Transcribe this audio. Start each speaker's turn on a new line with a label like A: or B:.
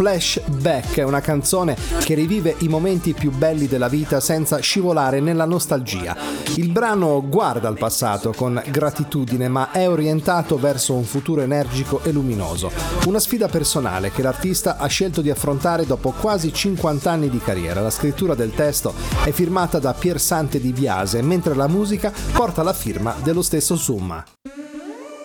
A: Flashback è una canzone che rivive i momenti più belli della vita senza scivolare nella nostalgia. Il brano guarda al passato con gratitudine, ma è orientato verso un futuro energico e luminoso. Una sfida personale che l'artista ha scelto di affrontare dopo quasi 50 anni di carriera. La scrittura del testo è firmata da Piersante Di Biase, mentre la musica porta la firma dello stesso Summa.